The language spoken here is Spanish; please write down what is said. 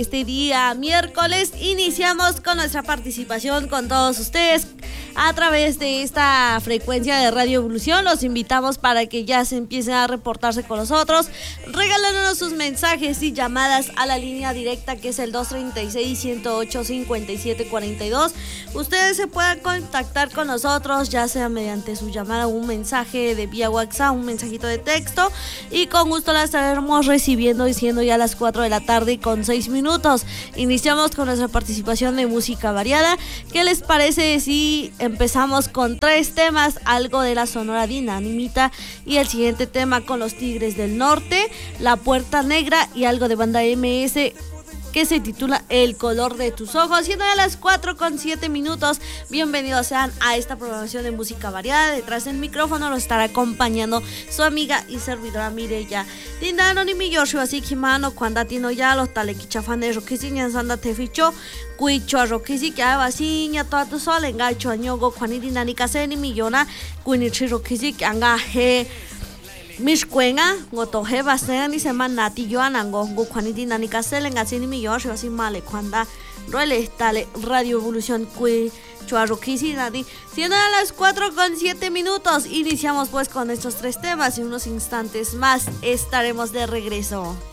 Este día miércoles iniciamos con nuestra participación con todos ustedes a través de esta frecuencia de Radio Evolución. Los invitamos para que ya se empiecen a reportarse con nosotros, regalándonos sus mensajes y llamadas a la línea directa que es el 236-108-5742. Ustedes se puedan contactar con nosotros ya sea mediante su llamada o un mensaje de vía WhatsApp, un mensajito de texto, y con gusto la estaremos recibiendo y siendo ya las 4 de la tarde con 6 minutos. Iniciamos con nuestra participación de música variada. ¿Qué les parece si empezamos con 3 temas? Algo de la Sonora Dinamita y el siguiente tema con los Tigres del Norte, La Puerta Negra y algo de Banda MS que se titula El Color de Tus Ojos. Siendo ya las 4 con 7 minutos, bienvenidos sean a esta programación de música variada. Detrás del micrófono nos estará acompañando su amiga y servidora Mireya. Dindano ni mi Yoshi así que mano cuando tino ya los talequichafane roquisiñas anda te fichó cuicho roquisi que abasiña toda tu sol engacho añogo juanidina ni caseni millona cuinichi roquisi que anga he Mishkuenga, gotoje basean y semana yo anango, guaniti nani caselen asini mi yoshi así male cuanda roles tale Radio Evolución cui chuarroquisi nadi. Siendo a las 4 con 7 minutos, iniciamos pues con estos 3 temas y unos instantes más estaremos de regreso.